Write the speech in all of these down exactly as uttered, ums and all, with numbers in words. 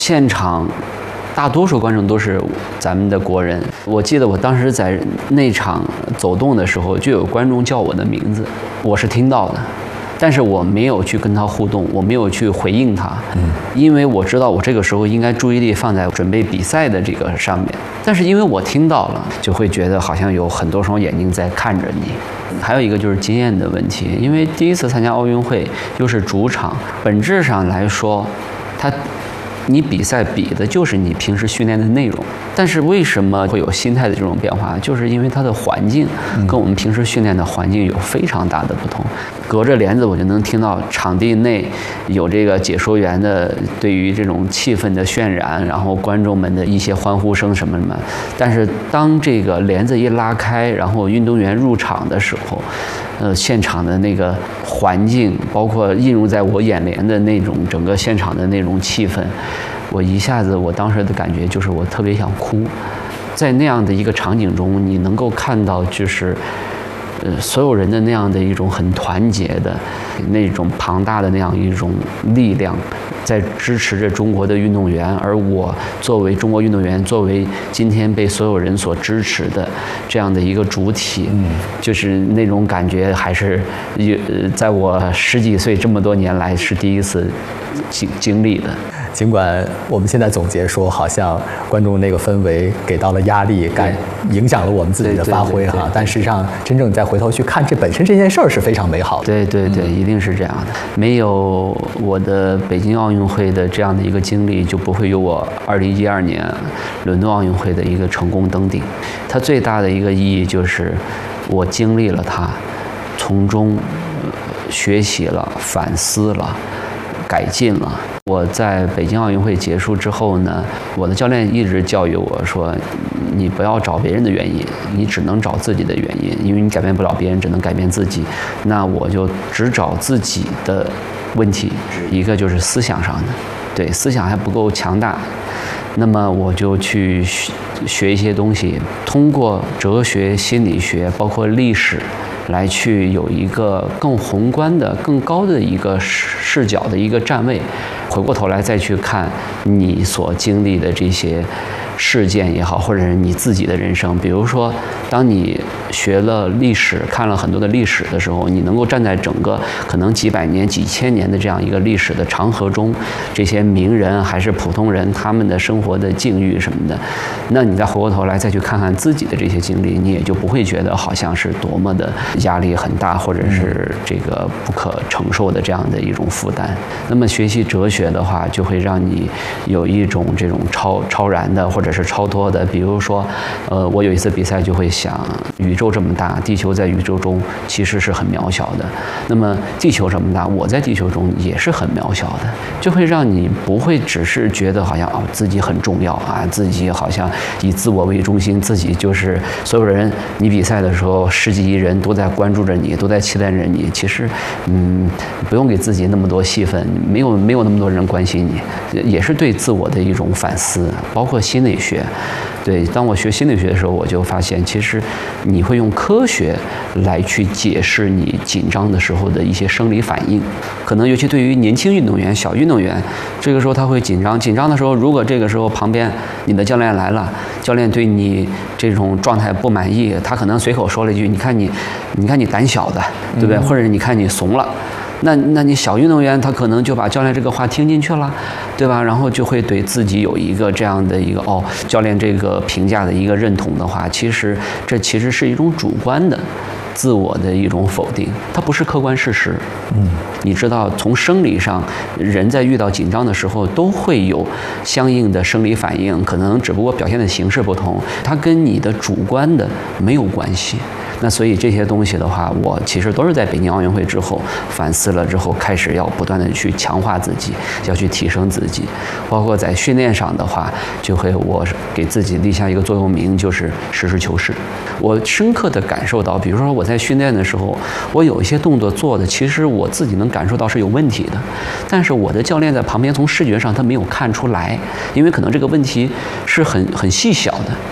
现场大多数观众都是咱们的国人。我记得我当时在内场走动的时候，就有观众叫我的名字，我是听到的。但是我没有去跟他互动，我没有去回应他，嗯，因为我知道我这个时候应该注意力放在准备比赛的这个上面。但是因为我听到了，就会觉得好像有很多双眼睛在看着你。还有一个就是经验的问题，因为第一次参加奥运会又是主场，本质上来说，它你比赛比的就是你平时训练的内容，但是为什么会有心态的这种变化？就是因为它的环境跟我们平时训练的环境有非常大的不同。隔着帘子我就能听到场地内有这个解说员的对于这种气氛的渲染，然后观众们的一些欢呼声什么什么。但是当这个帘子一拉开，然后运动员入场的时候，呃，现场的那个环境，包括映入在我眼帘的那种整个现场的那种气氛，我一下子，我当时的感觉就是我特别想哭。在那样的一个场景中，你能够看到就是呃所有人的那样的一种很团结的那种庞大的那样一种力量，在支持着中国的运动员。而我作为中国运动员，作为今天被所有人所支持的这样的一个主体，嗯，就是那种感觉还是呃在我十几岁这么多年来是第一次经经历的。 尽管我们现在总结说，好像观众那个氛围给到了压力感，影响了我们自己的发挥哈，但实际上真正再回头去看，这本身这件事儿是非常美好的。 对对对，嗯，一定是这样的。没有我的北京奥运会的这样的一个经历，就不会有我二零一二年伦敦奥运会的一个成功登顶。它最大的一个意义就是我经历了它，从中学习了、反思了、改进了。我在北京奥运会结束之后呢，我的教练一直教育我说，你不要找别人的原因，你只能找自己的原因，因为你改变不了别人，只能改变自己。那我就只找自己的问题，一个就是思想上的，对，思想还不够强大，那么我就去学一些东西，通过哲学、心理学，包括历史，来去有一个更宏观的、更高的一个视角的一个站位，回过头来再去看你所经历的这些事件也好，或者是你自己的人生。比如说，当你学了历史，看了很多的历史的时候，你能够站在整个可能几百年、几千年的这样一个历史的长河中，这些名人还是普通人，他们的生活的境遇什么的，那你再回过头来再去看看自己的这些经历，你也就不会觉得好像是多么的压力很大，或者是这个不可承受的这样的一种负担。那么学习哲学的话，就会让你有一种这种超超然的，或者是超脱的。比如说，呃，我有一次比赛就会想，宇宙这么大，地球在宇宙中其实是很渺小的。那么地球这么大，我在地球中也是很渺小的，就会让你不会只是觉得好像哦自己很重要啊，自己好像以自我为中心，自己就是所有人。你比赛的时候，十几亿人都在关注着你，都在期待着你。其实，嗯，不用给自己那么多戏份，没有没有那么多人关心你，也是对自我的一种反思。包括心理学，对，当我学心理学的时候，我就发现，其实你会用科学来去解释你紧张的时候的一些生理反应。可能尤其对于年轻运动员、小运动员，这个时候他会紧张。紧张的时候，如果这个时候旁边你的教练来了，教练对你这种状态不满意，他可能随口说了一句：“你看你，你看你胆小的，对不对？”或者你看你怂了。那那你小运动员他可能就把教练这个话听进去了，对吧？然后就会对自己有一个这样的一个哦，教练这个评价的一个认同的话，其实这其实是一种主观的自我的一种否定，它不是客观事实。嗯，你知道，从生理上，人在遇到紧张的时候都会有相应的生理反应，可能只不过表现的形式不同，它跟你的主观的没有关系。那所以这些东西的话，我其实都是在北京奥运会之后反思了之后，开始要不断的去强化自己，要去提升自己。包括在训练上的话，就会我给自己立下一个座右铭，就是实事求是。我深刻的感受到，比如说我在训练的时候，我有一些动作做的，其实我自己能感受到是有问题的，但是我的教练在旁边从视觉上他没有看出来，因为可能这个问题是很很细小的。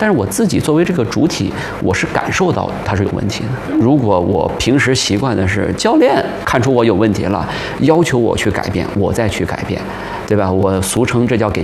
但是我自己作为这个主体，我是感受到它是有问题的。如果我平时习惯的是教练看出我有问题了，要求我去改变，我再去改变，对吧？我俗称这叫给